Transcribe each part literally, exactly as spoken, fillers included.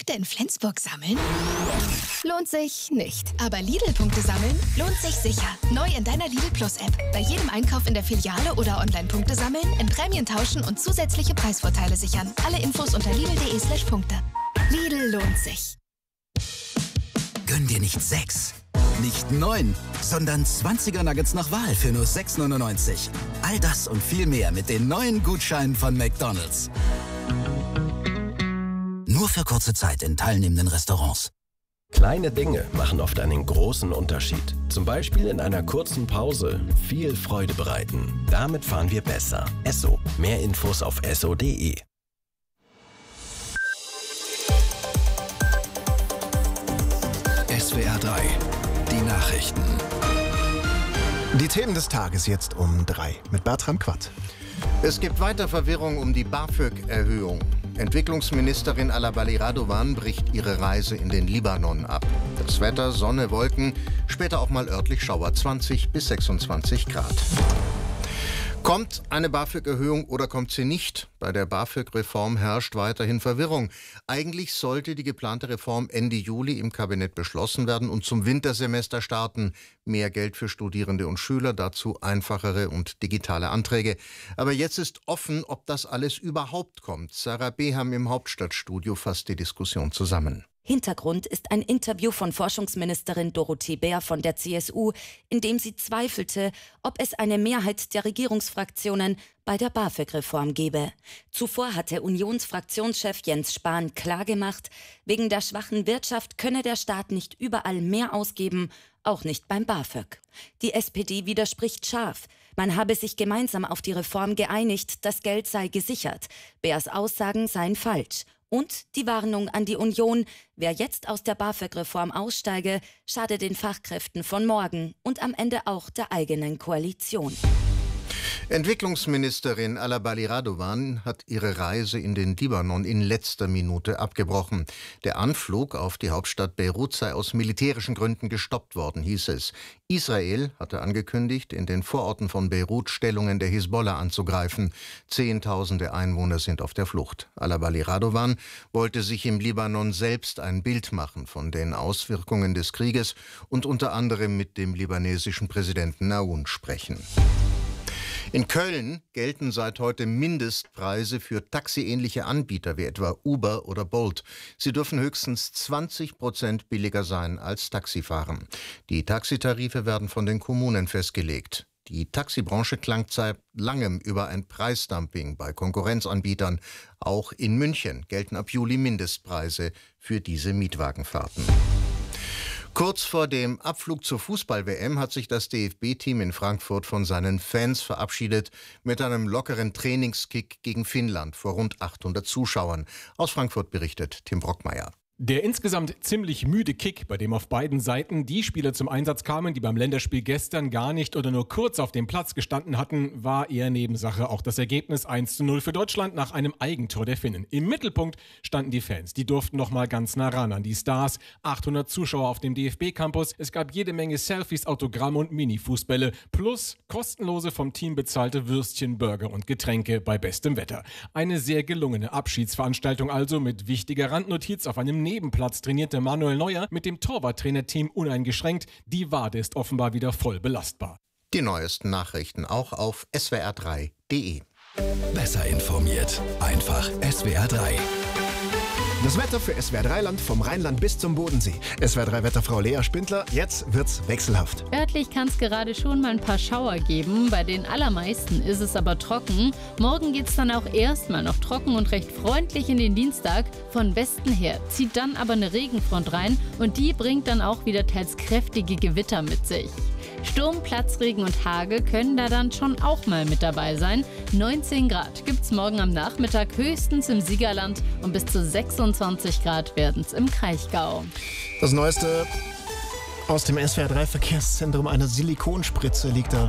Punkte in Flensburg sammeln? Lohnt sich nicht. Aber Lidl-Punkte sammeln lohnt sich sicher. Neu in deiner Lidl Plus-App. Bei jedem Einkauf in der Filiale oder Online-Punkte sammeln, in Prämien tauschen und zusätzliche Preisvorteile sichern. Alle Infos unter lidl punkt de slash Punkte. Lidl lohnt sich. Gönn dir nicht sechs, nicht neun, sondern zwanziger Nuggets nach Wahl für nur sechs neunundneunzig. All das und viel mehr mit den neuen Gutscheinen von McDonald's. Nur für kurze Zeit in teilnehmenden Restaurants. Kleine Dinge machen oft einen großen Unterschied. Zum Beispiel in einer kurzen Pause viel Freude bereiten. Damit fahren wir besser. Esso. Mehr Infos auf esso punkt de. S W R drei. Die Nachrichten. Die Themen des Tages jetzt um drei mit Bertram Quatt. Es gibt weiter Verwirrung um die BAföG-Erhöhung. Entwicklungsministerin Alabali Radovan bricht ihre Reise in den Libanon ab. Das Wetter, Sonne, Wolken, später auch mal örtlich Schauer, zwanzig bis sechsundzwanzig Grad. Kommt eine BAföG-Erhöhung oder kommt sie nicht? Bei der BAföG-Reform herrscht weiterhin Verwirrung. Eigentlich sollte die geplante Reform Ende Juli im Kabinett beschlossen werden und zum Wintersemester starten. Mehr Geld für Studierende und Schüler, dazu einfachere und digitale Anträge. Aber jetzt ist offen, ob das alles überhaupt kommt. Sarah Beham im Hauptstadtstudio fasst die Diskussion zusammen. Hintergrund ist ein Interview von Forschungsministerin Dorothee Bär von der C S U, in dem sie zweifelte, ob es eine Mehrheit der Regierungsfraktionen bei der BAföG-Reform gebe. Zuvor hatte Unionsfraktionschef Jens Spahn klargemacht, wegen der schwachen Wirtschaft könne der Staat nicht überall mehr ausgeben, auch nicht beim BAföG. Die S P D widerspricht scharf. Man habe sich gemeinsam auf die Reform geeinigt, das Geld sei gesichert. Bärs Aussagen seien falsch. Und die Warnung an die Union, wer jetzt aus der BAföG-Reform aussteige, schade den Fachkräften von morgen und am Ende auch der eigenen Koalition. Entwicklungsministerin Alabali Radovan hat ihre Reise in den Libanon in letzter Minute abgebrochen. Der Anflug auf die Hauptstadt Beirut sei aus militärischen Gründen gestoppt worden, hieß es. Israel hatte angekündigt, in den Vororten von Beirut Stellungen der Hisbollah anzugreifen. Zehntausende Einwohner sind auf der Flucht. Alabali Radovan wollte sich im Libanon selbst ein Bild machen von den Auswirkungen des Krieges und unter anderem mit dem libanesischen Präsidenten Aoun sprechen. In Köln gelten seit heute Mindestpreise für taxiähnliche Anbieter wie etwa Uber oder Bolt. Sie dürfen höchstens zwanzig Prozent billiger sein als Taxifahren. Die Taxitarife werden von den Kommunen festgelegt. Die Taxibranche klangt seit langem über ein Preisdumping bei Konkurrenzanbietern. Auch in München gelten ab Juli Mindestpreise für diese Mietwagenfahrten. Kurz vor dem Abflug zur Fußball-W M hat sich das D F B-Team in Frankfurt von seinen Fans verabschiedet mit einem lockeren Trainingskick gegen Finnland vor rund achthundert Zuschauern. Aus Frankfurt berichtet Tim Brockmeier. Der insgesamt ziemlich müde Kick, bei dem auf beiden Seiten die Spieler zum Einsatz kamen, die beim Länderspiel gestern gar nicht oder nur kurz auf dem Platz gestanden hatten, war eher Nebensache. Auch das Ergebnis eins zu null für Deutschland nach einem Eigentor der Finnen. Im Mittelpunkt standen die Fans. Die durften noch mal ganz nah ran an die Stars. achthundert Zuschauer auf dem D F B-Campus. Es gab jede Menge Selfies, Autogramme und Mini-Fußbälle. Plus kostenlose vom Team bezahlte Würstchen, Burger und Getränke bei bestem Wetter. Eine sehr gelungene Abschiedsveranstaltung also mit wichtiger Randnotiz: auf einem Nebenplatz trainierte Manuel Neuer mit dem Torwarttrainerteam uneingeschränkt. Die Wade ist offenbar wieder voll belastbar. Die neuesten Nachrichten auch auf S W R drei punkt de. Besser informiert. Einfach S W R drei. Das Wetter für S W R drei Land vom Rheinland bis zum Bodensee. S W R drei Wetterfrau Lea Spindler, jetzt wird's wechselhaft. Örtlich kann es gerade schon mal ein paar Schauer geben. Bei den allermeisten ist es aber trocken. Morgen geht's dann auch erstmal noch trocken und recht freundlich in den Dienstag. Von Westen her zieht dann aber eine Regenfront rein und die bringt dann auch wieder teils kräftige Gewitter mit sich. Sturm, Platzregen und Hagel können da dann schon auch mal mit dabei sein. neunzehn Grad gibt's morgen am Nachmittag höchstens im Siegerland und bis zu sechsundzwanzig Grad werden's im Kraichgau. Das Neueste aus dem S W R drei Verkehrszentrum: eine Silikonspritze liegt da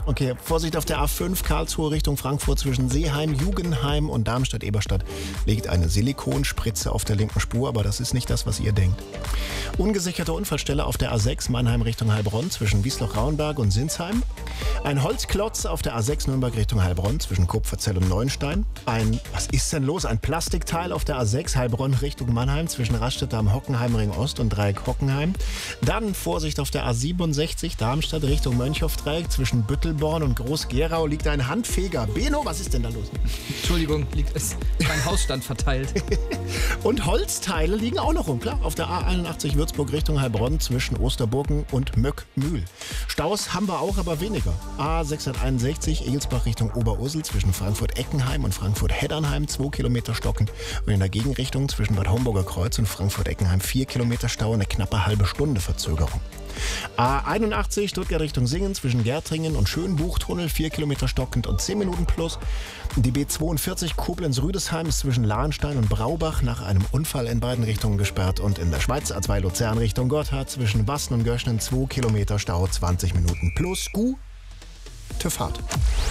Okay, Vorsicht auf der A fünf Karlsruhe Richtung Frankfurt zwischen Seeheim, Jugendheim und Darmstadt-Eberstadt liegt eine Silikonspritze auf der linken Spur, aber das ist nicht das, was ihr denkt. Ungesicherte Unfallstelle auf der A sechs Mannheim Richtung Heilbronn zwischen Wiesloch-Rauenberg und Sinsheim. Ein Holzklotz auf der A sechs Nürnberg Richtung Heilbronn zwischen Kupferzell und Neuenstein. Ein, was ist denn los? Ein Plastikteil auf der A sechs Heilbronn Richtung Mannheim zwischen Raststätte am Hockenheimring Ost und Dreieck Hockenheim. Dann Vorsicht auf der A siebenundsechzig Darmstadt Richtung Mönchhoff-Dreieck zwischen Büttelborn und Groß-Gerau liegt ein Handfeger. Beno, was ist denn da los? Entschuldigung, liegt es beim Hausstand verteilt. Und Holzteile liegen auch noch rum, klar. Auf der A einundachtzig Würzburg Richtung Heilbronn zwischen Osterburgen und Möckmühl. Staus haben wir auch, aber weniger. A sechshunderteinundsechzig Egelsbach Richtung Oberursel zwischen Frankfurt-Eckenheim und Frankfurt-Heddernheim zwei Kilometer stockend. Und in der Gegenrichtung zwischen Bad Homburger Kreuz und Frankfurt-Eckenheim vier Kilometer Stau und eine knappe halbe Stunde Verzögerung. A einundachtzig Stuttgart Richtung Singen zwischen Gärtringen und Schönbuchtunnel vier Kilometer stockend und zehn Minuten plus. Die B zweiundvierzig Koblenz-Rüdesheim ist zwischen Lahnstein und Braubach nach einem Unfall in beiden Richtungen gesperrt und in der Schweiz A zwei Luzern Richtung Gotthard zwischen Basten und Göschnen zwei Kilometer Stau, zwanzig Minuten plus. Gute Fahrt.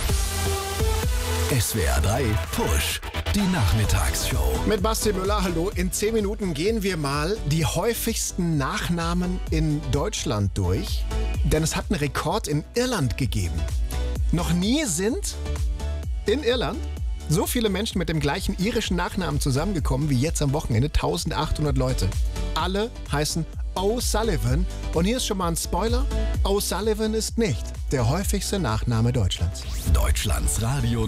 S W R drei Push, die Nachmittagsshow. Mit Basti Müller, hallo. In zehn Minuten gehen wir mal die häufigsten Nachnamen in Deutschland durch. Denn es hat einen Rekord in Irland gegeben. Noch nie sind in Irland so viele Menschen mit dem gleichen irischen Nachnamen zusammengekommen wie jetzt am Wochenende. eintausendachthundert Leute. Alle heißen O'Sullivan. Und hier ist schon mal ein Spoiler. O'Sullivan ist nicht der häufigste Nachname Deutschlands. Deutschlands Radio